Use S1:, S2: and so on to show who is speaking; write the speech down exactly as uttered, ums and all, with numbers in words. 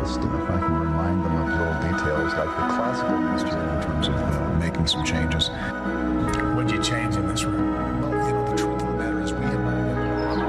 S1: past, and if I can remind them of little details like the classical history in terms of uh, making some changes,